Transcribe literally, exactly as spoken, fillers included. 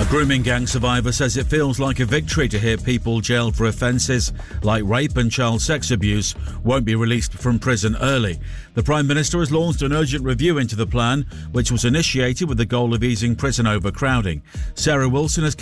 Grooming gang survivor says it feels like a victory to hear people jailed for offences like rape and child sex abuse won't be released from prison early. The Prime Minister has launched an urgent review into the plan, which was initiated with the goal of easing prison overcrowding. Sarah Wilson has